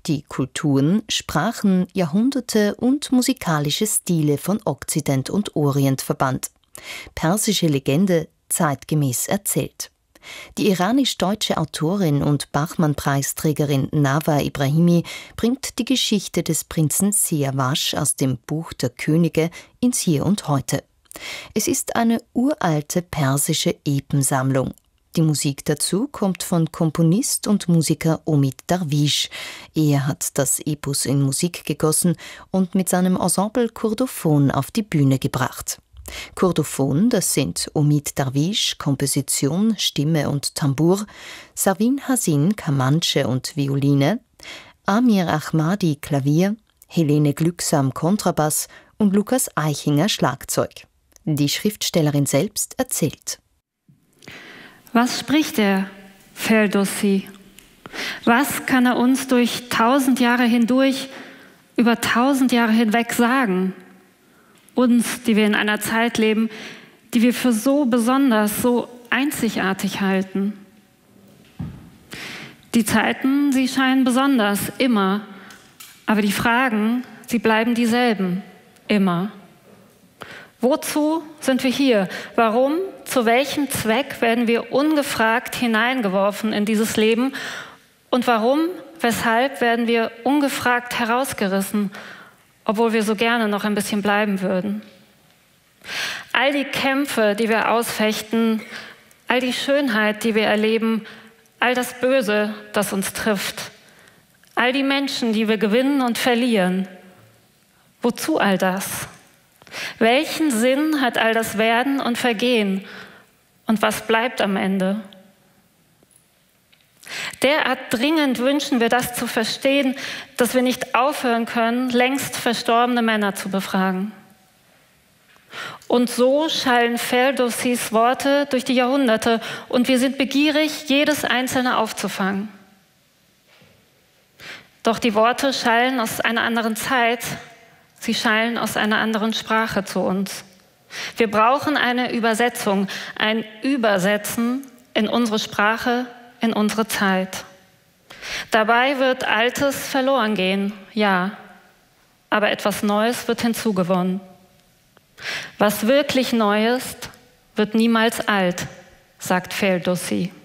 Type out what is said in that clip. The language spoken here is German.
die Kulturen, Sprachen, Jahrhunderte und musikalische Stile von Okzident und Orient verband. Persische Legende zeitgemäß erzählt. Die iranisch-deutsche Autorin und Bachmann-Preisträgerin Nawa Ibrahimi bringt die Geschichte des Prinzen Siavash aus dem Buch der Könige ins Hier und Heute. Es ist eine uralte persische Epensammlung. Die Musik dazu kommt von Komponist und Musiker Omid Darwish. Er hat das Epos in Musik gegossen und mit seinem Ensemble Kurdophon auf die Bühne gebracht. Kurdophon, das sind Omid Darwish, Komposition, Stimme und Tambour, Sarwin Hasin, Kamanche und Violine, Amir Ahmadi, Klavier, Helene Glücksam, Kontrabass und Lukas Eichinger, Schlagzeug. Die Schriftstellerin selbst erzählt. Was spricht er, Ferdowsi? Was kann er uns durch 1000 Jahre hindurch, über 1000 Jahre hinweg sagen? Uns, die wir in einer Zeit leben, die wir für so besonders, so einzigartig halten. Die Zeiten, sie scheinen besonders, immer. Aber die Fragen, sie bleiben dieselben, immer. Wozu sind wir hier? Warum, zu welchem Zweck werden wir ungefragt hineingeworfen in dieses Leben? Und warum, weshalb werden wir ungefragt herausgerissen, obwohl wir so gerne noch ein bisschen bleiben würden? All die Kämpfe, die wir ausfechten, all die Schönheit, die wir erleben, all das Böse, das uns trifft, all die Menschen, die wir gewinnen und verlieren. Wozu all das? Welchen Sinn hat all das Werden und Vergehen? Und was bleibt am Ende? Derart dringend wünschen wir das zu verstehen, dass wir nicht aufhören können, längst verstorbene Männer zu befragen. Und so schallen Ferdowsis Worte durch die Jahrhunderte und wir sind begierig, jedes einzelne aufzufangen. Doch die Worte schallen aus einer anderen Zeit, sie schallen aus einer anderen Sprache zu uns. Wir brauchen eine Übersetzung, ein Übersetzen in unsere Sprache, in unsere Zeit. Dabei wird Altes verloren gehen, ja, aber etwas Neues wird hinzugewonnen. Was wirklich neu ist, wird niemals alt, sagt Ferdowsi.